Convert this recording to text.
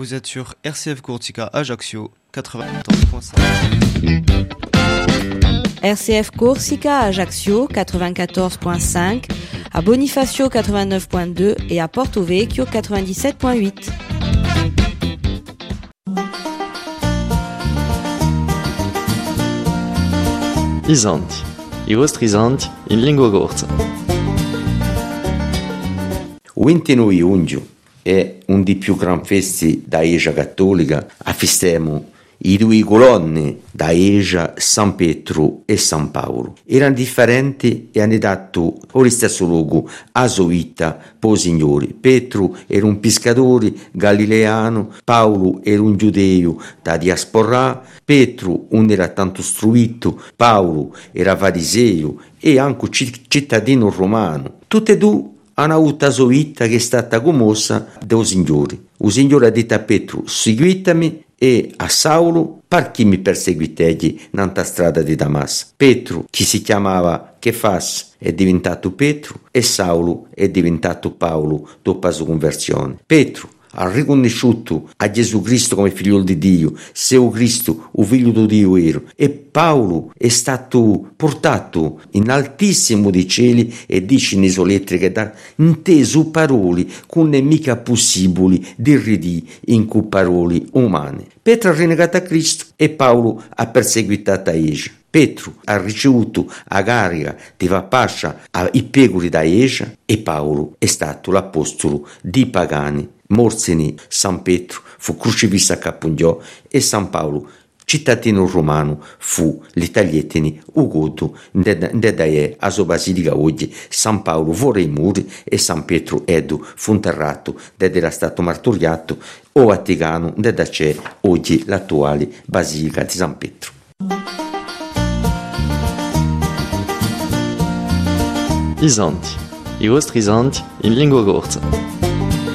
Vous êtes sur RCF Courtica Ajaccio 94.5. RCF Corsica Ajaccio 94.5, à Bonifacio 89.2 et à Porto Vecchio 97.8. Isanti, i vostri isanti in lingua corsa. Il 29 giugno è un dei più gran festi da Egia Cattolica. Affistiamo i due colonne da Egia, San Pietro e San Paolo. Erano differenti e hanno dato allo stesso luogo a sua vita per Signore. Pietro era un pescatore galileano, Paolo era un giudeo da diaspora, Pietro non era tanto istruito, Paolo era fariseo e anche cittadino romano. Tutte e due hanno avuto la sua vita che è stata commossa dal Signore. Il Signore ha detto a Pietro: seguitami, e a Saulo: perché mi perseguitegi nella strada di Damasco? Pietro, che si chiamava Chefas, è diventato Pietro, e Saulo è diventato Paolo dopo la sua conversione. Pietro ha riconosciuto a Gesù Cristo come figlio di Dio, seu Cristo, il figlio di Dio vero, e Paolo è stato portato in altissimo dei cieli e dice in isoletri che da inteso parole che non è mica possibile di ridì in cui parole umane. Pietro ha rinnegato a Cristo e Paolo ha perseguitato a Egia. Pietro ha ricevuto a carica di far pascia ai pecore da Egia e Paolo è stato l'apostolo di pagani. Morseni San Pietro fu crocifisso a Capugnò e San Paolo, cittadino romano, fu l'itaglietini ugodo da a sua basilica oggi. San Paolo vorrei muri e San Pietro Edu fu interrato era stato martoriato o Vaticano da c'è oggi l'attuale basilica di San Pietro. Isanti, i vostri isanti in lingua corsa.